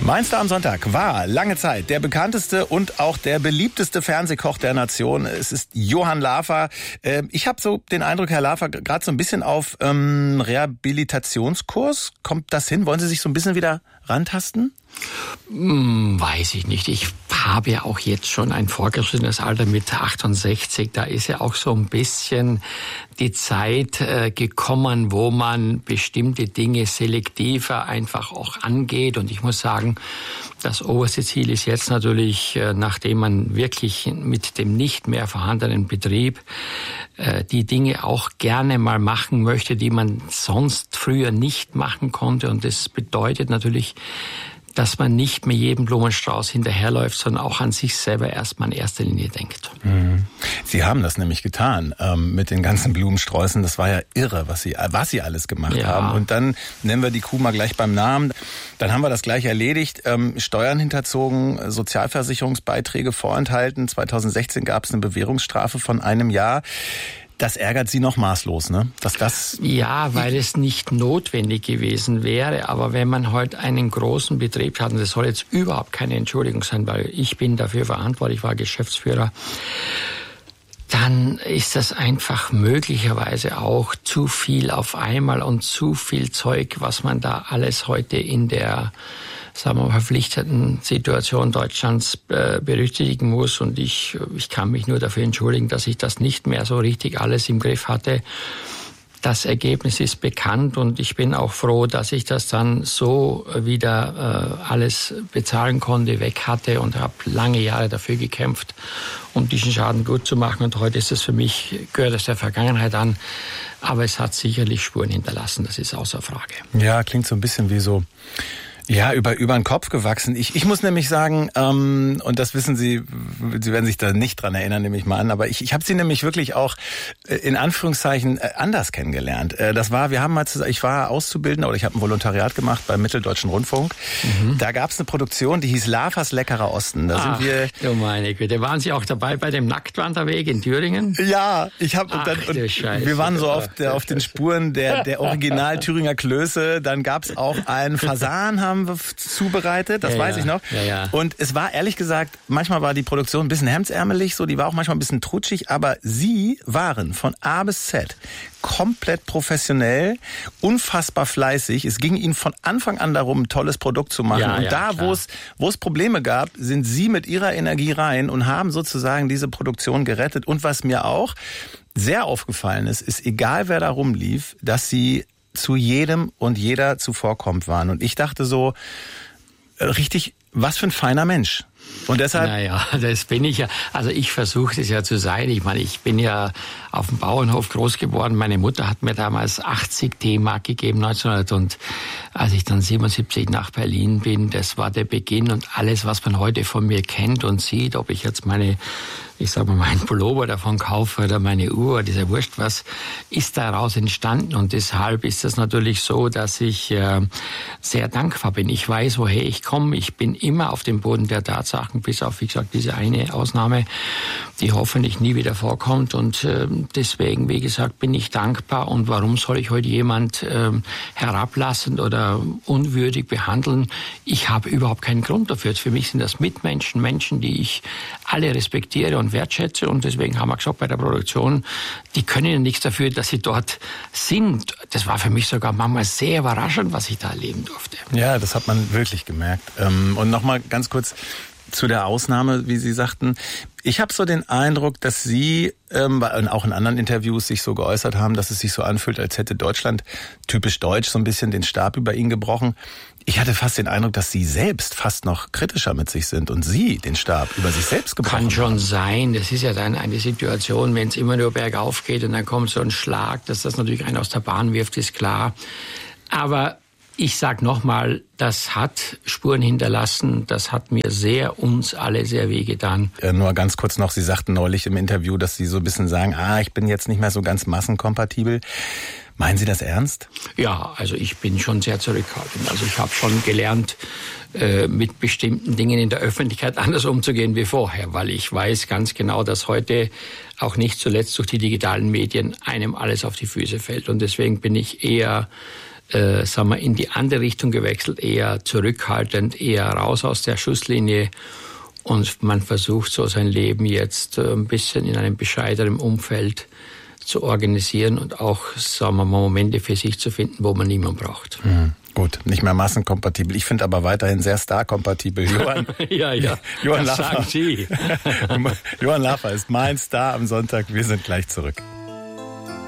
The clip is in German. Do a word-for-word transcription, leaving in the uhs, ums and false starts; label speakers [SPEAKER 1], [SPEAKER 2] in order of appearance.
[SPEAKER 1] Mein Star am Sonntag war lange Zeit der bekannteste und auch der beliebteste Fernsehkoch der Nation. Es ist Johann Lafer. Ich habe so den Eindruck, Herr Lafer, gerade so ein bisschen auf ähm, Rehabilitationskurs. Kommt das hin? Wollen Sie sich so ein bisschen wieder rantasten?
[SPEAKER 2] Hm, weiß ich nicht. Ich habe ja auch jetzt schon ein vorgeschrittenes Alter mit achtundsechzig. Da ist ja auch so ein bisschen die Zeit äh, gekommen, wo man bestimmte Dinge selektiver einfach auch angeht. Und ich muss sagen, das oberste Ziel ist jetzt natürlich, äh, nachdem man wirklich mit dem nicht mehr vorhandenen Betrieb äh, die Dinge auch gerne mal machen möchte, die man sonst früher nicht machen konnte. Und das bedeutet natürlich, dass man nicht mehr jedem Blumenstrauß hinterherläuft, sondern auch an sich selber erstmal in erster Linie denkt.
[SPEAKER 1] Mhm. Sie haben das nämlich getan ähm, mit den ganzen Blumensträußen. Das war ja irre, was Sie, was Sie alles gemacht
[SPEAKER 2] ja.
[SPEAKER 1] haben. Und dann nennen wir die Kuh mal gleich beim Namen. Dann haben wir das gleich erledigt. Ähm, Steuern hinterzogen, Sozialversicherungsbeiträge vorenthalten. zweitausendsechzehn gab es eine Bewährungsstrafe von einem Jahr. Das ärgert Sie noch maßlos, ne? Dass das
[SPEAKER 2] ja, weil es nicht notwendig gewesen wäre. Aber wenn man heute einen großen Betrieb hat, und das soll jetzt überhaupt keine Entschuldigung sein, weil ich bin dafür verantwortlich, war Geschäftsführer, dann ist das einfach möglicherweise auch zu viel auf einmal und zu viel Zeug, was man da alles heute in der, sagen wir mal, verpflichteten Situation Deutschlands äh, berücksichtigen muss. Und ich, ich kann mich nur dafür entschuldigen, dass ich das nicht mehr so richtig alles im Griff hatte. Das Ergebnis ist bekannt und ich bin auch froh, dass ich das dann so wieder äh, alles bezahlen konnte, weg hatte und habe lange Jahre dafür gekämpft, um diesen Schaden gut zu machen. Und heute ist es für mich, gehört es der Vergangenheit an, aber es hat sicherlich Spuren hinterlassen, das ist außer Frage.
[SPEAKER 1] Ja, klingt so ein bisschen wie so... Ja, über über den Kopf gewachsen. Ich ich muss nämlich sagen, ähm, und das wissen Sie, Sie werden sich da nicht dran erinnern, nehme ich mal an, aber ich ich habe Sie nämlich wirklich auch äh, in Anführungszeichen äh, anders kennengelernt. Äh, das war, wir haben mal zusammen, ich war Auszubildender oder ich habe ein Volontariat gemacht beim Mitteldeutschen Rundfunk. Mhm. Da gab es eine Produktion, die hieß Lafers leckerer Osten. Da
[SPEAKER 2] Ach,
[SPEAKER 1] sind wir.
[SPEAKER 2] Du meine Güte, waren Sie auch dabei bei dem Nacktwanderweg in Thüringen?
[SPEAKER 1] Ja, ich habe und dann und wir waren so auf der auf den Spuren der der Original Thüringer Klöße. Dann gab es auch einen Fasan, haben wir zubereitet, das
[SPEAKER 2] ja,
[SPEAKER 1] weiß
[SPEAKER 2] ja.
[SPEAKER 1] ich noch.
[SPEAKER 2] Ja, ja.
[SPEAKER 1] Und es war ehrlich gesagt, manchmal war die Produktion ein bisschen hemdsärmelig, so, die war auch manchmal ein bisschen trutschig, aber Sie waren von A bis Z komplett professionell, unfassbar fleißig. Es ging Ihnen von Anfang an darum, ein tolles Produkt zu machen.
[SPEAKER 2] Ja,
[SPEAKER 1] und
[SPEAKER 2] ja,
[SPEAKER 1] da, wo es wo es Probleme gab, sind Sie mit Ihrer Energie rein und haben sozusagen diese Produktion gerettet. Und was mir auch sehr aufgefallen ist, ist, egal wer da rumlief, dass Sie zu jedem und jeder zuvorkommt waren. Und ich dachte so, richtig, was für ein feiner Mensch. Und deshalb...
[SPEAKER 2] Naja, das bin ich ja. Also ich versuche es ja zu sein. Ich meine, ich bin ja auf dem Bauernhof groß geworden. Meine Mutter hat mir damals achtzig D-Mark gegeben, neunzehnhundert. Und als ich dann siebenundsiebzig nach Berlin bin, das war der Beginn. Und alles, was man heute von mir kennt und sieht, ob ich jetzt meine, ich sag mal, meinen Pullover davon kaufe oder meine Uhr, diese Wurscht, was ist daraus entstanden. Und deshalb ist es natürlich so, dass ich äh, sehr dankbar bin. Ich weiß, woher ich komme. Ich bin immer auf dem Boden der Tatsachen, bis auf, wie gesagt, diese eine Ausnahme, die hoffentlich nie wieder vorkommt. Und äh, deswegen, wie gesagt, bin ich dankbar. Und warum soll ich heute jemand äh, herablassend oder unwürdig behandeln? Ich habe überhaupt keinen Grund dafür. Für mich sind das Mitmenschen, Menschen, die ich alle respektiere und wertschätze. Und deswegen haben wir gesagt, bei der Produktion, die können ja nichts dafür, dass sie dort sind. Das war für mich sogar manchmal sehr überraschend, was ich da erleben durfte.
[SPEAKER 1] Ja, das hat man wirklich gemerkt. Und nochmal ganz kurz zu der Ausnahme, wie Sie sagten. Ich habe so den Eindruck, dass Sie ähm, auch in anderen Interviews sich so geäußert haben, dass es sich so anfühlt, als hätte Deutschland, typisch deutsch, so ein bisschen den Stab über ihn gebrochen. Ich hatte fast den Eindruck, dass Sie selbst fast noch kritischer mit sich sind und Sie den Stab über sich selbst gebrochen haben.
[SPEAKER 2] Kann schon sein. Das ist ja dann eine Situation, wenn es immer nur bergauf geht und dann kommt so ein Schlag, dass das natürlich einen aus der Bahn wirft, ist klar. Aber ich sag nochmal, das hat Spuren hinterlassen, das hat mir sehr, uns alle sehr wehgetan.
[SPEAKER 1] Äh, nur ganz kurz noch, Sie sagten neulich im Interview, dass Sie so ein bisschen sagen, ah, ich bin jetzt nicht mehr so ganz massenkompatibel. Meinen Sie das ernst?
[SPEAKER 2] Ja, also ich bin schon sehr zurückhaltend. Also ich habe schon gelernt, äh, mit bestimmten Dingen in der Öffentlichkeit anders umzugehen wie vorher, weil ich weiß ganz genau, dass heute auch nicht zuletzt durch die digitalen Medien einem alles auf die Füße fällt. Und deswegen bin ich eher äh, sagen wir, in die andere Richtung gewechselt, eher zurückhaltend, eher raus aus der Schusslinie. Und man versucht so sein Leben jetzt äh, ein bisschen in einem bescheidenen Umfeld zu organisieren und auch, sagen wir mal, Momente für sich zu finden, wo man niemanden braucht.
[SPEAKER 1] Mhm. Gut, nicht mehr massenkompatibel. Ich finde aber weiterhin sehr starkompatibel. Johann,
[SPEAKER 2] ja, ja,
[SPEAKER 1] Johann
[SPEAKER 2] das
[SPEAKER 1] Laffer.
[SPEAKER 2] sagen Sie.
[SPEAKER 1] Johann Laffer ist mein Star am Sonntag. Wir sind gleich zurück.